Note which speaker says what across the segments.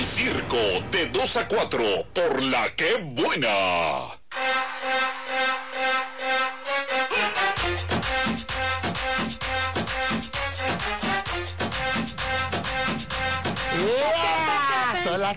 Speaker 1: Circo de 2 a 4 por La Que Buena.
Speaker 2: Sola.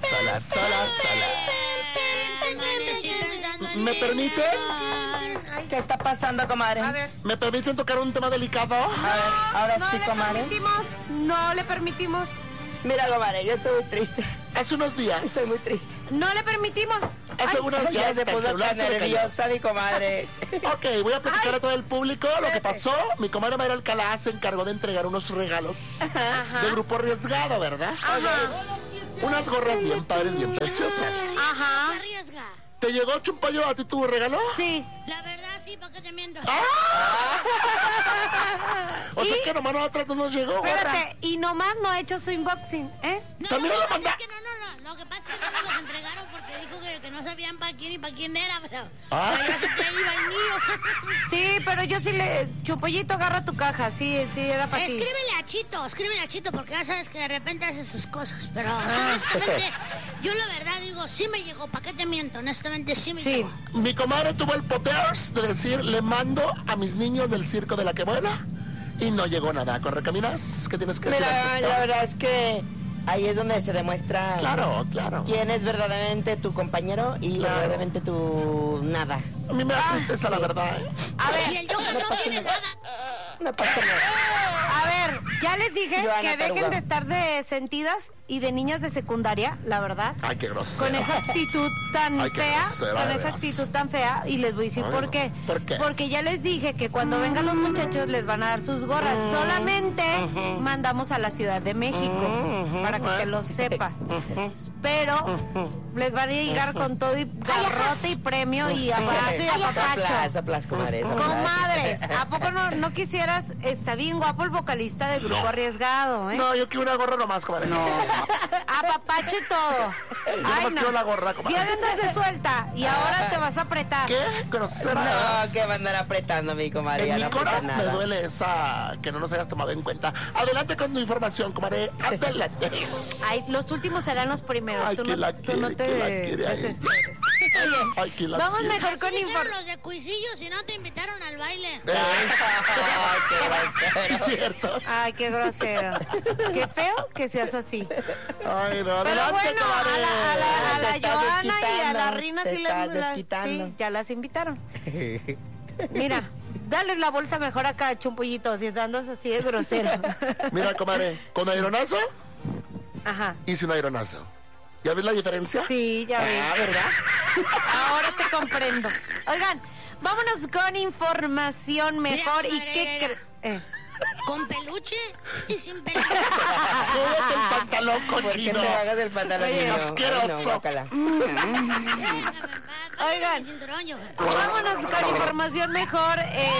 Speaker 2: ¿Me permiten?
Speaker 3: ¿Qué está pasando, comadre?
Speaker 4: A ver.
Speaker 2: ¿Me permiten tocar un tema delicado?
Speaker 3: A ver, ahora
Speaker 4: No
Speaker 3: sí,
Speaker 4: le
Speaker 3: comadre.
Speaker 4: permitimos, no le permitimos,
Speaker 3: Mira, comadre, yo estoy muy triste.
Speaker 2: Hace unos días.
Speaker 3: Estoy muy triste.
Speaker 4: no le permitimos.
Speaker 2: Hace unos
Speaker 3: Ya
Speaker 2: días
Speaker 3: se
Speaker 2: el
Speaker 3: puso
Speaker 2: celular
Speaker 3: tan
Speaker 2: se le cayó.
Speaker 3: nerviosa, mi comadre.
Speaker 2: Ok, voy a platicar a todo el público lo que pasó. Mi comadre Mayra Alcalá se encargó de entregar unos regalos de Grupo Arriesgado, ¿verdad? Unas gorras bien padres, bien preciosas.
Speaker 4: Ajá.
Speaker 5: Arriesga.
Speaker 2: ¿Te llegó, Chumpayo, a ti tu regalo?
Speaker 4: Sí.
Speaker 5: La verdad, sí, ¿para qué te miento?
Speaker 2: O sea que nomás a nosotros no nos llegó, gorra.
Speaker 4: Espérate, y nomás no ha hecho su unboxing, ¿eh?
Speaker 5: No,
Speaker 2: También
Speaker 5: no,
Speaker 2: la
Speaker 5: no,
Speaker 2: manda-
Speaker 5: es que no. Lo que pasa es que no nos los entregaron porque dijo que no sabían para quién y para quién era, pero yo sé que ahí iba el mío.
Speaker 4: Sí, pero yo sí le... Chupollito, agarra tu caja, sí, era para ti.
Speaker 5: Escríbele a Chito, porque ya sabes que de repente hace sus cosas, pero honestamente, yo la verdad digo, sí me llegó, ¿para qué te miento? Honestamente, sí me
Speaker 4: Sí.
Speaker 5: llegó.
Speaker 2: Mi comadre tuvo el poters de decir, le mando a mis niños del circo de La Que Buena. Y no llegó nada. ¿Correcaminas? ¿Qué tienes que decir ante
Speaker 3: Mira,
Speaker 2: esto?
Speaker 3: la verdad es que ahí es donde se demuestra
Speaker 2: Claro.
Speaker 3: quién es verdaderamente tu compañero y
Speaker 2: Claro.
Speaker 3: verdaderamente tu nada.
Speaker 2: A mí me da tristeza, la verdad, ¿eh?
Speaker 4: A
Speaker 5: Y
Speaker 4: ver,
Speaker 5: el Joker no tiene nada.
Speaker 3: No pasa nada.
Speaker 4: a ver, ya les dije
Speaker 3: Joana
Speaker 4: que dejen
Speaker 3: Taruga.
Speaker 4: de estar de sentidas y de niñas de secundaria, la verdad.
Speaker 2: Ay, qué grosero.
Speaker 4: Con esa actitud tan
Speaker 2: Ay, qué
Speaker 4: fea,
Speaker 2: grosera,
Speaker 4: con
Speaker 2: de
Speaker 4: esa
Speaker 2: veras.
Speaker 4: actitud tan fea, y les voy a decir
Speaker 2: Ay,
Speaker 4: por
Speaker 2: no.
Speaker 4: qué.
Speaker 2: ¿Por qué?
Speaker 4: Porque ya les dije que cuando vengan los muchachos les van a dar sus gorras. Solamente mandamos a la Ciudad de México, para que te lo sepas. Pero les van a llegar con todo y garrote y premio y abrazo y apapacho.
Speaker 3: Soplas, comadre. soplas.
Speaker 4: Comadres, ¿a poco no quisieras? Está bien guapo el vocalista del Grupo Arriesgado, ¿eh?
Speaker 2: No, yo quiero una gorra nomás, comadre. No.
Speaker 4: Apapacho y todo.
Speaker 2: Yo nomás quiero la gorra, comadre.
Speaker 4: Ya andas de suelta y ahora te vas a apretar.
Speaker 2: ¿Qué? Grosera.
Speaker 3: No, que va a andar apretando, mi comadre. Ya
Speaker 2: En mi
Speaker 3: no
Speaker 2: cora
Speaker 3: aprieta
Speaker 2: me
Speaker 3: nada.
Speaker 2: duele esa que no nos hayas tomado en cuenta. Adelante con tu información, comadre. Adelante.
Speaker 4: Ay, los últimos serán los primeros.
Speaker 2: Ay,
Speaker 4: tú
Speaker 2: que
Speaker 4: no,
Speaker 2: la
Speaker 4: tú no
Speaker 2: quiere,
Speaker 4: te
Speaker 2: que la quiere, ay.
Speaker 4: desesperes. Oye,
Speaker 2: Ay, que la
Speaker 4: vamos
Speaker 2: quiere.
Speaker 4: mejor
Speaker 5: Así
Speaker 4: con
Speaker 5: dijeron
Speaker 4: información.
Speaker 5: los de Cuisillos y no te invitaron al baile.
Speaker 2: Sí, es cierto.
Speaker 4: Ay, qué grosero. Qué feo que seas así.
Speaker 2: Ay, no.
Speaker 4: Pero
Speaker 2: Adelante,
Speaker 4: bueno,
Speaker 2: comadre.
Speaker 4: a la
Speaker 3: Te estás
Speaker 4: Joana y a la
Speaker 3: desquitando,
Speaker 4: Rina
Speaker 3: te
Speaker 4: sí,
Speaker 3: estás
Speaker 4: sí,
Speaker 3: desquitando.
Speaker 4: ya las invitaron. Mira, dale la bolsa mejor acá, Chumpullito, si andas así de grosero.
Speaker 2: Mira, comadre, con aeronazo
Speaker 4: Ajá.
Speaker 2: y sin aeronazo. ¿Ya ves la diferencia?
Speaker 4: Sí, ya ves.
Speaker 2: Ah, ¿verdad?
Speaker 4: Ahora te comprendo. Oigan, vámonos con información mejor.
Speaker 5: Mira,
Speaker 4: ¿Y qué
Speaker 5: mira. Con peluche y sin peluche.
Speaker 2: Súbete el pantalón
Speaker 3: ¿Por qué
Speaker 2: cochino.
Speaker 3: te hagas del pantalón?
Speaker 4: Oye,
Speaker 3: niño?
Speaker 2: asqueroso.
Speaker 3: Ay, no, guácala.
Speaker 4: Oigan.
Speaker 5: Mi cinturón, yo.
Speaker 4: Vámonos con información mejor.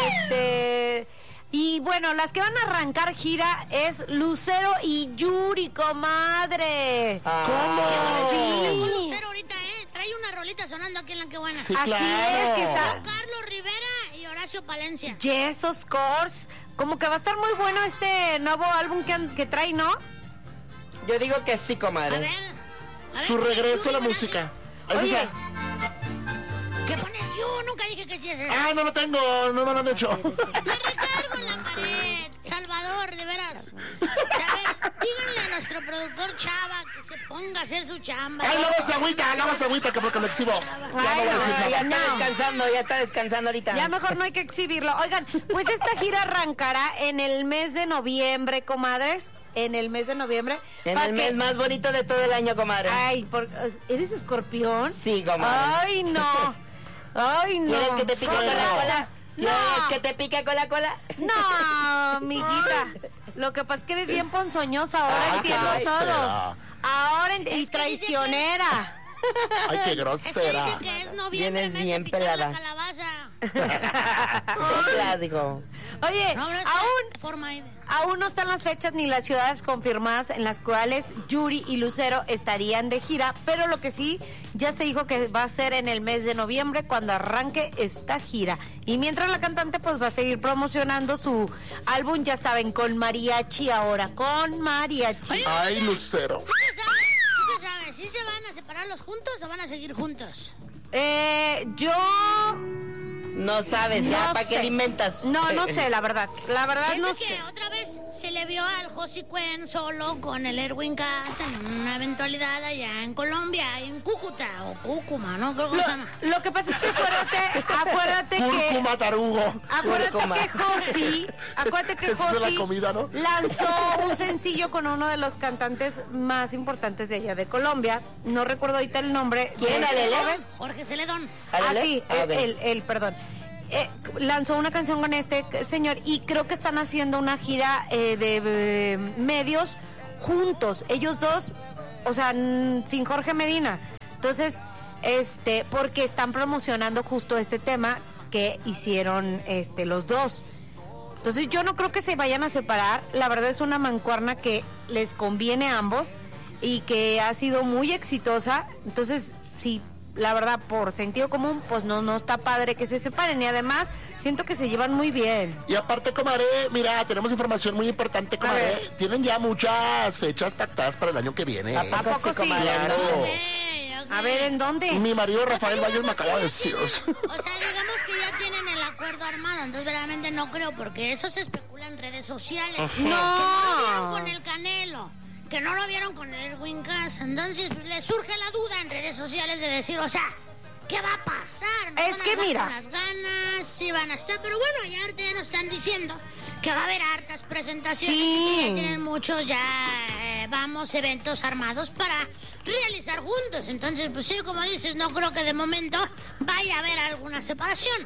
Speaker 4: Y bueno, las que van a arrancar gira es Lucero y Yuri, comadre.
Speaker 2: ¿Cómo?
Speaker 5: Con
Speaker 4: Sí.
Speaker 5: Lucero ahorita, trae una rolita sonando aquí en La Que Buena.
Speaker 2: Sí,
Speaker 4: Así
Speaker 2: claro.
Speaker 4: es que está.
Speaker 5: Carlos Rivera y Horacio Palencia.
Speaker 4: Yes, of course. Como que va a estar muy bueno este nuevo álbum que trae, ¿no?
Speaker 3: Yo digo que sí,
Speaker 5: A
Speaker 3: comadre.
Speaker 5: ver.
Speaker 2: Su regreso a la
Speaker 5: Yuri,
Speaker 2: música. Ese
Speaker 4: Oye,
Speaker 2: es-
Speaker 5: ¿Qué pone? Yo nunca dije que sí es eso.
Speaker 2: Ah, no lo tengo, no me lo han hecho.
Speaker 5: Me recargo en la pared. Salvador, de veras. A ver, díganle a nuestro productor Chava que se ponga a hacer su chamba.
Speaker 2: Ay, luego se agüita, que porque lo exhibo. Ya no voy a
Speaker 4: Ay,
Speaker 2: decir
Speaker 3: Ah, ya
Speaker 2: nada.
Speaker 3: está descansando ahorita.
Speaker 4: ya mejor no hay que exhibirlo. Oigan, pues esta gira arrancará en el mes de noviembre, comadres. En el mes de noviembre.
Speaker 3: En
Speaker 4: Pa'
Speaker 3: el
Speaker 4: que-
Speaker 3: mes más bonito de todo el año, comadre.
Speaker 4: Ay, ¿eres escorpión?
Speaker 3: Sí, comadre.
Speaker 4: Ay, no. Ay, no.
Speaker 3: ¿Quieres que te pique con la cola? ¿Quieres
Speaker 4: No.
Speaker 3: que te pique con la cola?
Speaker 4: No, amiguita. Lo que pasa es que eres bien ponzoñosa. Ahora entiendo
Speaker 2: qué
Speaker 4: todo.
Speaker 2: grosera.
Speaker 4: Ahora y
Speaker 5: que dice
Speaker 4: traicionera.
Speaker 2: Ay, qué
Speaker 5: Es que
Speaker 2: grosera.
Speaker 5: dice que es noviembre,
Speaker 3: Vienes
Speaker 5: mes de
Speaker 3: bien
Speaker 5: picar
Speaker 3: pelada.
Speaker 5: la calabaza.
Speaker 3: Soplas, dijo.
Speaker 4: Oye,
Speaker 5: No, ahora está
Speaker 4: aún
Speaker 5: en forma ahí.
Speaker 4: Aún no están las fechas ni las ciudades confirmadas en las cuales Yuri y Lucero estarían de gira, pero lo que sí ya se dijo que va a ser en el mes de noviembre cuando arranque esta gira. Y mientras la cantante pues va a seguir promocionando su álbum, ya saben, con mariachi ahora, con mariachi.
Speaker 5: Oye,
Speaker 2: Ay, Lucero.
Speaker 5: ¿Tú qué sabes? ¿Sí ¿Sí se van a separar los juntos o van a seguir juntos?
Speaker 4: Yo
Speaker 3: No sabes, ya,
Speaker 4: No
Speaker 3: ¿para qué
Speaker 4: sé.
Speaker 3: le inventas?
Speaker 4: no sé, la verdad. La verdad
Speaker 5: Siento
Speaker 4: no
Speaker 5: que
Speaker 4: sé.
Speaker 5: otra vez se le vio al Josi Cuen solo con el Erwin Cass en una eventualidad allá en Colombia, en Cúcuta o Cúcuma, ¿no? Creo que se llama.
Speaker 4: Lo que pasa es que acuérdate que
Speaker 2: Cúrcuma, tarugo.
Speaker 3: Cúrcuma.
Speaker 4: acuérdate que
Speaker 2: Eso es de la
Speaker 4: Josi
Speaker 2: comida, ¿no?
Speaker 4: lanzó un sencillo con uno de los cantantes más importantes de allá de Colombia. No recuerdo ahorita el nombre.
Speaker 3: ¿Quién,
Speaker 4: de-
Speaker 3: Alele?
Speaker 5: Jorge Celedón.
Speaker 3: ¿Alele?
Speaker 4: Sí,
Speaker 3: Ah, ok.
Speaker 4: perdón. Lanzó una canción con este señor y creo que están haciendo una gira de medios juntos, ellos dos, o sea, sin Jorge Medina. Entonces, porque están promocionando justo este tema que hicieron los dos. Entonces, yo no creo que se vayan a separar. La verdad es una mancuerna que les conviene a ambos y que ha sido muy exitosa. Entonces, sí, la verdad, por sentido común, pues no está padre que se separen. Y además, siento que se llevan muy bien.
Speaker 2: Y aparte, comadre, mira, tenemos información muy importante, comadre.
Speaker 4: ver.
Speaker 2: Tienen ya muchas fechas pactadas para el año que viene.
Speaker 3: ¿A poco sí, comadre?
Speaker 2: Claro.
Speaker 5: Ok.
Speaker 4: A ver, ¿en dónde?
Speaker 2: Mi marido Rafael Valles me acaba de decir.
Speaker 5: O sea, digamos que ya tienen el acuerdo armado, entonces verdaderamente no creo, porque eso se especula en redes sociales. Que no lo vieron con el Canelo, que no lo vieron con el Erwin Cass, entonces le surge la duda en redes sociales de decir, o sea, ¿qué va a pasar? ¿No
Speaker 4: Es
Speaker 5: van a
Speaker 4: que
Speaker 5: estar
Speaker 4: mira.
Speaker 5: con las ganas, sí van a estar, pero bueno, ya ahorita ya nos están diciendo que va a haber hartas presentaciones
Speaker 4: Sí.
Speaker 5: y que ya tienen muchos eventos armados para realizar juntos. Entonces, pues sí, como dices, no creo que de momento vaya a haber alguna separación.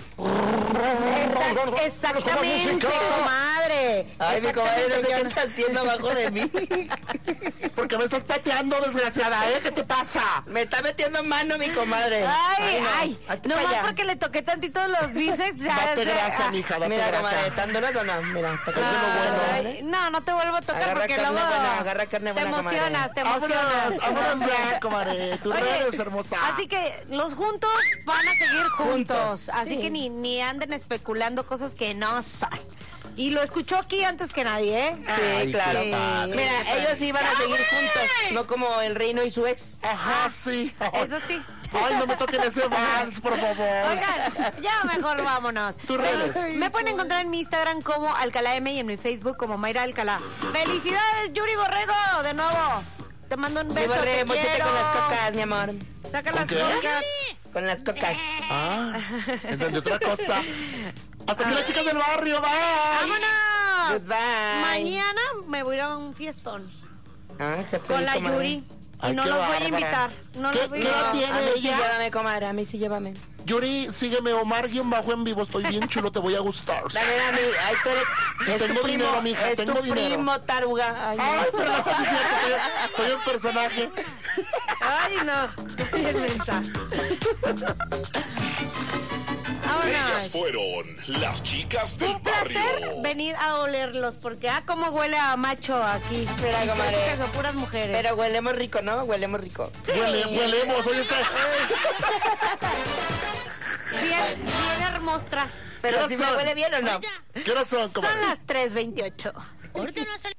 Speaker 4: Exactamente, comadre.
Speaker 3: Ay, mi comadre, no sé qué
Speaker 4: Exactamente,
Speaker 3: está haciendo abajo de mí.
Speaker 2: ¿Por qué me estás pateando, desgraciada, ¿Qué te pasa?
Speaker 3: Me está metiendo mano mi comadre.
Speaker 4: Ay,
Speaker 3: Hazte
Speaker 4: nomás
Speaker 3: pa' allá.
Speaker 4: porque le toqué tantito los bíceps. ya
Speaker 2: Date
Speaker 4: se-
Speaker 2: grasa, mija, date
Speaker 3: Mira, comadre,
Speaker 2: grasa.
Speaker 3: ¿están duros o no? Mira, te
Speaker 2: Es de lo bueno.
Speaker 4: Ay, no te vuelvo a tocar
Speaker 3: Agarra
Speaker 4: porque
Speaker 3: carne
Speaker 4: luego
Speaker 3: buena, agarra carne
Speaker 4: te
Speaker 3: buena, comadre.
Speaker 4: emocionas, te emocionas.
Speaker 2: Vámonos ya, comadre. Tus
Speaker 4: Oye,
Speaker 2: redes, hermosa.
Speaker 4: Así que los juntos van a seguir juntos.
Speaker 3: Juntos,
Speaker 4: Así
Speaker 3: sí.
Speaker 4: que ni anden especulando cosas que no son. Y lo escuchó aquí antes que nadie, ¿eh?
Speaker 3: Sí,
Speaker 2: Ay,
Speaker 3: claro.
Speaker 2: qué padre.
Speaker 3: Mira, ellos iban a seguir juntos, no como el reino y su ex.
Speaker 2: Ajá, sí.
Speaker 4: Eso sí.
Speaker 2: Ay, no me toquen ese vals, por favor.
Speaker 4: Oigan, ya mejor vámonos.
Speaker 2: Tus redes.
Speaker 4: Me pueden encontrar en mi Instagram como Alcalá M y en mi Facebook como Mayra Alcalá. ¡Felicidades, Yuri Borrego! De nuevo. Te mando un
Speaker 3: Mi
Speaker 4: beso,
Speaker 3: borre,
Speaker 4: te
Speaker 3: móchate
Speaker 4: quiero.
Speaker 3: con las cocas, mi amor.
Speaker 4: Saca
Speaker 2: ¿Con
Speaker 4: las
Speaker 2: qué?
Speaker 4: cocas.
Speaker 3: Con las cocas.
Speaker 2: Ah, entendí otra cosa. Hasta aquí las chicas del barrio, bye.
Speaker 4: ¡Vámonos!
Speaker 3: Goodbye.
Speaker 4: Mañana me voy a ir a un fiestón
Speaker 3: Ah, qué
Speaker 4: con la
Speaker 3: feliz, comadre.
Speaker 4: Yuri.
Speaker 2: Ay,
Speaker 4: Y no
Speaker 2: qué
Speaker 4: los voy a
Speaker 2: bárbara.
Speaker 4: invitar. No
Speaker 2: ¿Qué-
Speaker 4: los voy
Speaker 2: qué edad
Speaker 4: a
Speaker 2: tiene?
Speaker 3: A mí sí
Speaker 2: ella?
Speaker 3: llévame, comadre, a mí sí llévame.
Speaker 2: Yuri, sígueme Omar-en vivo. Estoy bien chulo, te voy a gustar.
Speaker 3: Dame, ay, tú eres...
Speaker 2: Y
Speaker 3: es
Speaker 2: tengo
Speaker 3: tu primo,
Speaker 2: dinero, mija,
Speaker 3: es
Speaker 2: tengo
Speaker 3: tu
Speaker 2: dinero.
Speaker 3: primo, taruga. Ay,
Speaker 2: Ay,
Speaker 3: no.
Speaker 2: pero no, sí, estoy en personaje.
Speaker 4: Ay, no. Qué mensa.
Speaker 1: Ellas
Speaker 4: Vámonos.
Speaker 1: fueron las chicas del
Speaker 4: Un placer
Speaker 1: barrio.
Speaker 4: venir a olerlos porque cómo huele a macho aquí.
Speaker 3: Mira, comadre.
Speaker 4: Creo que son puras mujeres.
Speaker 3: Pero huelemos rico, ¿no? Huelemos rico.
Speaker 2: Huelemos, oye, está.
Speaker 4: bien hermosas.
Speaker 3: Pero
Speaker 2: ¿Qué
Speaker 3: si me
Speaker 2: son?
Speaker 3: huele bien o no.
Speaker 5: Ahorita,
Speaker 2: ¿Qué horas son,
Speaker 4: Son
Speaker 2: comadre?
Speaker 4: las 3:28.
Speaker 5: ahorita no ha salido